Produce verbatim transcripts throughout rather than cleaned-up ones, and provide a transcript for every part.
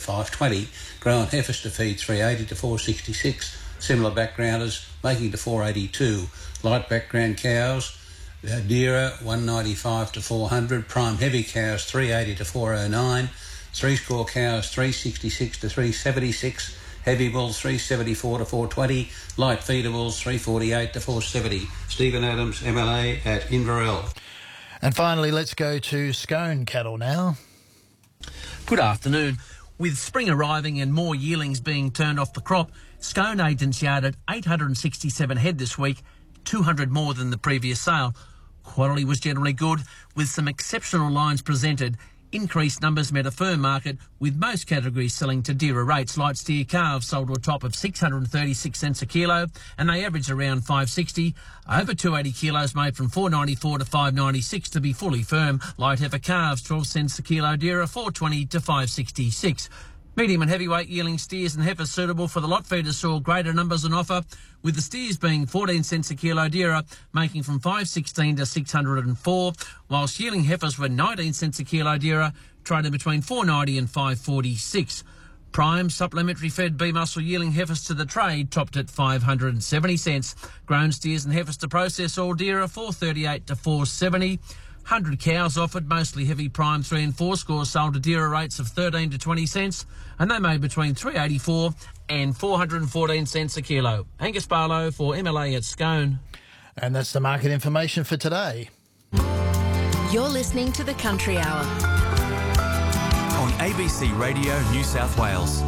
five twenty. Grown heifers to feed three eighty to four sixty-six. Similar backgrounders making to four eighty-two. Light background cows, uh, dearer one ninety-five to four hundred. Prime heavy cows three eighty to four oh nine. Three score cows three sixty-six to three seventy-six. Heavy bulls three seventy-four to four twenty. Light feeder bulls three forty-eight to four seventy. Stephen Adams, M L A at Inverell. And finally, let's go to Scone cattle now. Good afternoon. With spring arriving and more yearlings being turned off the crop, Scone agents yarded eight hundred sixty-seven head this week, two hundred more than the previous sale. Quality was generally good, with some exceptional lines presented. Increased numbers met a firm market, with most categories selling to dearer rates. Light steer calves sold to a top of six hundred thirty-six cents a kilo, and they averaged around five sixty. Over two hundred eighty kilos made from four ninety-four to five ninety-six to be fully firm. Light heifer calves twelve cents a kilo dearer, four twenty to five sixty-six. Medium and heavyweight yearling steers and heifers suitable for the lot feeders saw greater numbers on offer, with the steers being fourteen cents a kilo dearer, making from five sixteen to six hundred four, whilst yearling heifers were nineteen cents a kilo dearer, trading between four ninety and five forty-six. Prime supplementary fed B-muscle yearling heifers to the trade topped at five hundred seventy cents. Grown steers and heifers to process all dearer, four thirty-eight to four seventy. one hundred cows offered, mostly heavy prime three and four scores, sold to dearer rates of thirteen to twenty cents, and they made between three eighty-four and four hundred fourteen cents a kilo. Angus Barlow for M L A at Scone. And that's the market information for today. You're listening to the Country Hour on A B C Radio New South Wales.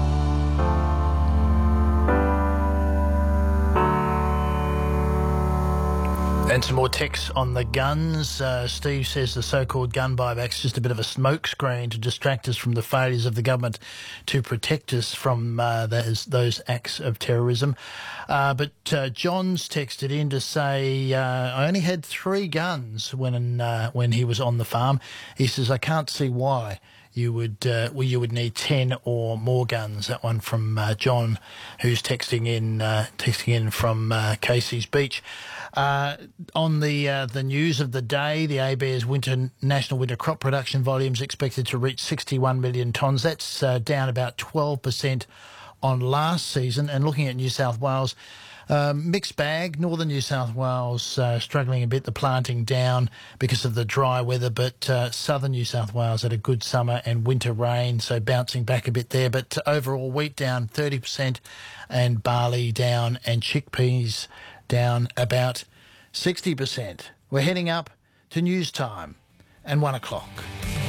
And some more texts on the guns. Uh, Steve says the so-called gun buyback's just a bit of a smokescreen to distract us from the failures of the government to protect us from uh, those, those acts of terrorism. Uh, but uh, John's texted in to say, uh, I only had three guns when uh, when he was on the farm. He says, I can't see why you would uh, well, you would need ten or more guns. That one from uh, John, who's texting in uh, texting in from uh, Casey's Beach. Uh, on the uh, the news of the day, the ABARES winter national winter crop production volumes expected to reach sixty-one million tonnes. That's uh, down about twelve percent on last season. And looking at New South Wales, Um, mixed bag. Northern New South Wales uh, struggling a bit, the planting down because of the dry weather, but uh, southern New South Wales had a good summer and winter rain, so bouncing back a bit there. But overall, wheat down thirty percent and barley down and chickpeas down about sixty percent. We're heading up to news time and one o'clock.